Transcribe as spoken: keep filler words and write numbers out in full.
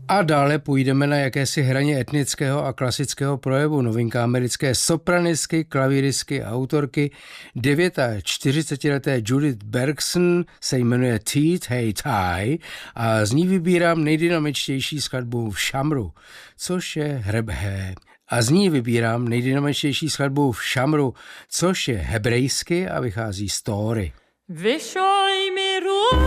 A dále půjdeme na jakési hraně etnického a klasického projevu. Novinka americké sopranistky, klavíristky a autorky čtyřicetidevětileté Judith Bergson se jmenuje Teeth Hey Tie a z ní vybírám nejdynamičtější skladbu v šamru, což je hrebhé. A z ní vybírám nejdynamičtější skladbu v šamru, což je hebrejsky a vychází z Tóry. Vyšoj mi ruku